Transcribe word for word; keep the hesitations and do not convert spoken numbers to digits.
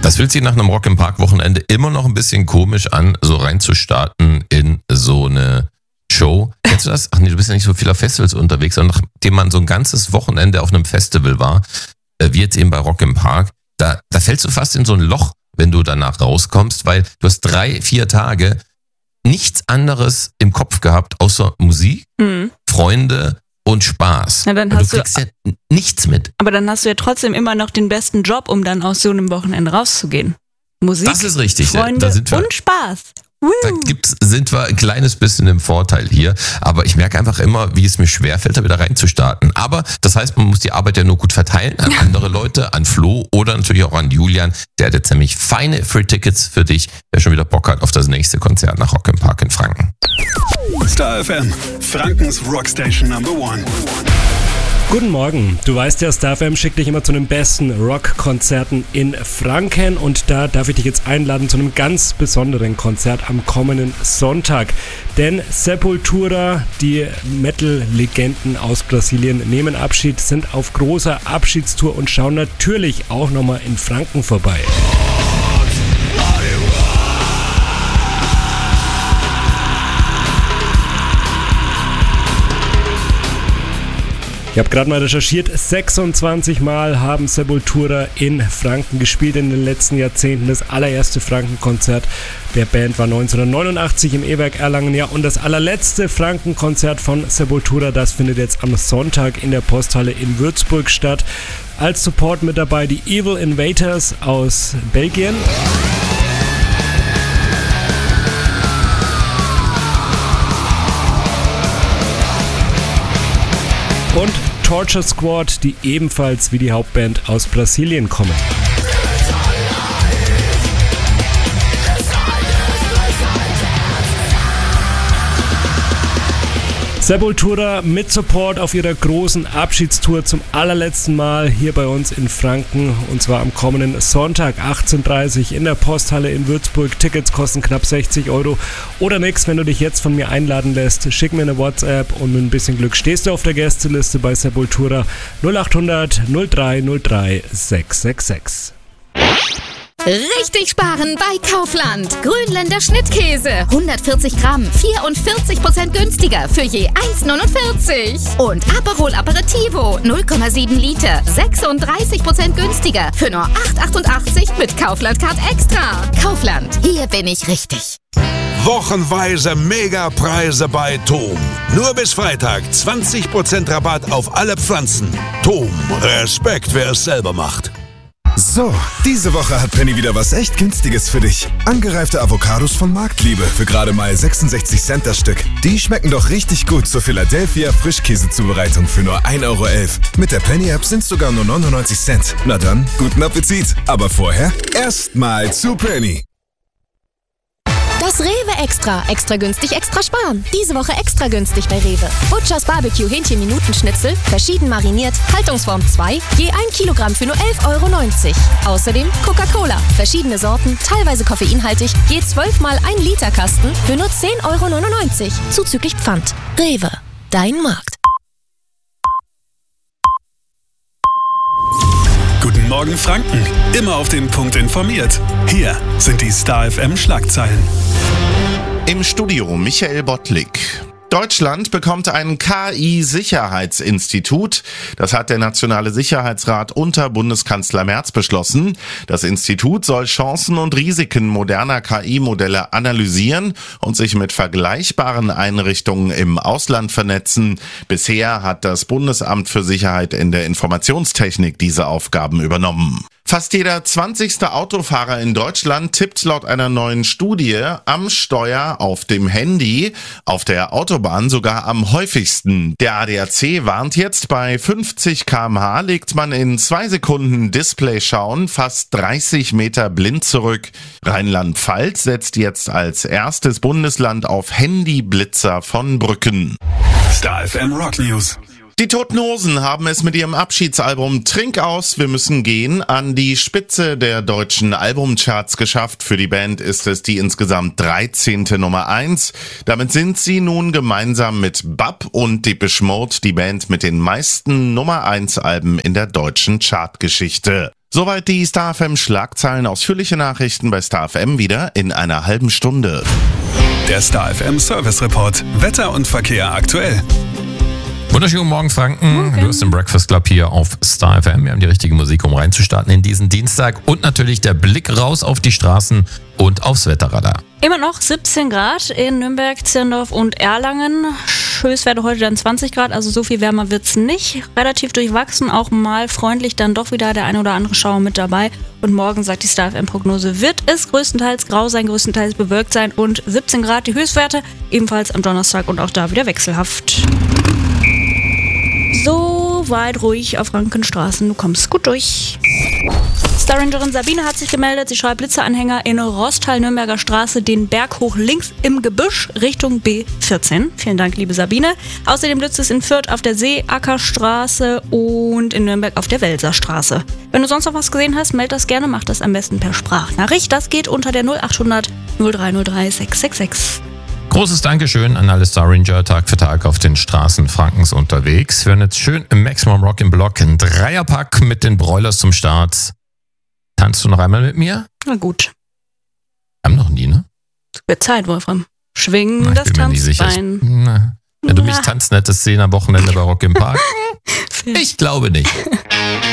Das fühlt sich nach einem Rock im Park Wochenende immer noch ein bisschen komisch an, so reinzustarten in so eine Show. Kennst du das? Ach nee, du bist ja nicht so viel auf Festivals unterwegs, sondern nachdem man so ein ganzes Wochenende auf einem Festival war, wie jetzt eben bei Rock im Park, da, da fällst du fast in so ein Loch, wenn du danach rauskommst, weil du hast drei, vier Tage nichts anderes im Kopf gehabt, außer Musik, mhm. Freunde und Spaß. Ja, dann und hast du kriegst du, ja nichts mit. Aber dann hast du ja trotzdem immer noch den besten Job, um dann aus so einem Wochenende rauszugehen. Musik, das ist richtig. Freunde da sind wir, und Spaß. Da gibt's, sind wir ein kleines bisschen im Vorteil hier, aber ich merke einfach immer, wie es mir schwerfällt, da wieder reinzustarten. Aber das heißt, man muss die Arbeit ja nur gut verteilen an andere Leute, an Flo oder natürlich auch an Julian. Der hat jetzt nämlich feine Free-Tickets für dich, wer schon wieder Bock hat auf das nächste Konzert nach Rock im Park in Franken. Star F M, Frankens Rockstation Number One. Guten Morgen. Du weißt ja, Star F M schickt dich immer zu den besten Rockkonzerten in Franken und da darf ich dich jetzt einladen zu einem ganz besonderen Konzert am kommenden Sonntag. Denn Sepultura, die Metal-Legenden aus Brasilien, nehmen Abschied, sind auf großer Abschiedstour und schauen natürlich auch nochmal in Franken vorbei. Ich habe gerade mal recherchiert, sechsundzwanzig Mal haben Sepultura in Franken gespielt in den letzten Jahrzehnten. Das allererste Frankenkonzert der Band war neunzehnhundertneunundachtzig im E-Werk Erlangen. Ja, und das allerletzte Frankenkonzert von Sepultura, das findet jetzt am Sonntag in der Posthalle in Würzburg statt. Als Support mit dabei die Evil Invaders aus Belgien. Und Torture Squad, die ebenfalls wie die Hauptband aus Brasilien kommen. Sepultura mit Support auf ihrer großen Abschiedstour zum allerletzten Mal hier bei uns in Franken und zwar am kommenden Sonntag achtzehn Uhr dreißig in der Posthalle in Würzburg. Tickets kosten knapp sechzig Euro oder nix, wenn du dich jetzt von mir einladen lässt. Schick mir eine WhatsApp und mit ein bisschen Glück stehst du auf der Gästeliste bei Sepultura null acht hundert null drei null drei sechs sechs sechs. Richtig sparen bei Kaufland. Grünländer Schnittkäse. hundertvierzig Gramm. vierundvierzig Prozent günstiger für je eins neunundvierzig. Und Aperol Aperitivo. null Komma sieben Liter. sechsunddreißig Prozent günstiger für nur acht achtundachtzig mit Kaufland Card Extra. Kaufland. Hier bin ich richtig. Wochenweise Megapreise bei Tom. Nur bis Freitag zwanzig Prozent Rabatt auf alle Pflanzen. Tom. Respekt, wer es selber macht. So, diese Woche hat Penny wieder was echt Günstiges für dich. Angereifte Avocados von Marktliebe für gerade mal sechsundsechzig Cent das Stück. Die schmecken doch richtig gut zur Philadelphia Frischkäsezubereitung für nur ein Euro elf. Mit der Penny-App sind es sogar nur neunundneunzig Cent. Na dann, guten Appetit. Aber vorher erstmal zu Penny. Das Rewe Extra. Extra günstig, extra sparen. Diese Woche extra günstig bei Rewe. Butchers Barbecue Hähnchen-Minutenschnitzel, verschieden mariniert, Haltungsform zwei, je ein Kilogramm für nur elf Euro neunzig. Außerdem Coca-Cola, verschiedene Sorten, teilweise koffeinhaltig, je zwölf mal ein Liter Kasten für nur zehn Euro neunundneunzig. Zuzüglich Pfand. Rewe. Dein Markt. Guten Morgen Franken, immer auf den Punkt informiert. Hier sind die Star F M Schlagzeilen. Im Studio Michael Bottlik. Deutschland bekommt ein K I-Sicherheitsinstitut. Das hat der Nationale Sicherheitsrat unter Bundeskanzler Merz beschlossen. Das Institut soll Chancen und Risiken moderner K I-Modelle analysieren und sich mit vergleichbaren Einrichtungen im Ausland vernetzen. Bisher hat das Bundesamt für Sicherheit in der Informationstechnik diese Aufgaben übernommen. Fast jeder zwanzigste Autofahrer in Deutschland tippt laut einer neuen Studie am Steuer auf dem Handy, auf der Autobahn sogar am häufigsten. Der A D A C warnt jetzt, bei fünfzig Kilometer pro Stunde legt man in zwei Sekunden Display schauen fast dreißig Meter blind zurück. Rheinland-Pfalz setzt jetzt als erstes Bundesland auf Handyblitzer von Brücken. Star F M Rock News. Die Toten Hosen haben es mit ihrem Abschiedsalbum Trink aus, wir müssen gehen an die Spitze der deutschen Albumcharts geschafft. Für die Band ist es die insgesamt dreizehnte Nummer eins. Damit sind sie nun gemeinsam mit B A P und Depeche Mode die Band mit den meisten Nummer eins Alben in der deutschen Chartgeschichte. Soweit die Star F M Schlagzeilen. Ausführliche Nachrichten bei Star F M wieder in einer halben Stunde. Der Star F M Service Report. Wetter und Verkehr aktuell. Wunderschönen Morgen, Franken. Okay. Du hast den Breakfast Club hier auf Star F M. Wir haben die richtige Musik, um reinzustarten in diesen Dienstag. Und natürlich der Blick raus auf die Straßen und aufs Wetterradar. Immer noch siebzehn Grad in Nürnberg, Zirndorf und Erlangen. Höchstwerte heute dann zwanzig Grad, also so viel wärmer wird's nicht. Relativ durchwachsen, auch mal freundlich dann doch wieder der eine oder andere Schauer mit dabei. Und morgen, sagt die Star F M-Prognose, wird es größtenteils grau sein, größtenteils bewölkt sein und siebzehn Grad die Höchstwerte. Ebenfalls am Donnerstag und auch da wieder wechselhaft. So weit ruhig auf Frankenstraßen, du kommst gut durch. Starrangerin Sabine hat sich gemeldet. Sie schreibt: Blitzeranhänger in Rostal-Nürnberger Straße den Berg hoch links im Gebüsch Richtung B vierzehn. Vielen Dank, liebe Sabine. Außerdem blitzt es in Fürth auf der Seeackerstraße und in Nürnberg auf der Welserstraße. Wenn du sonst noch was gesehen hast, meld das gerne. Mach das am besten per Sprachnachricht. Das geht unter der null achthundert null drei null drei sechs sechs sechs. Großes Dankeschön an alle Star Ranger Tag für Tag auf den Straßen Frankens unterwegs. Wir hören jetzt schön im Maximum Rock im Block ein Dreierpack mit den Broilers zum Start. Tanzt du noch einmal mit mir? Na gut. Haben noch nie, ne? Es wird Zeit, Wolfram. Schwing Na, ich das bin mir nicht sicher. Ich, Tanzbein. na, wenn du mich Na. tanzen hättest sehen am Wochenende bei Rock im Park? Ich glaube nicht.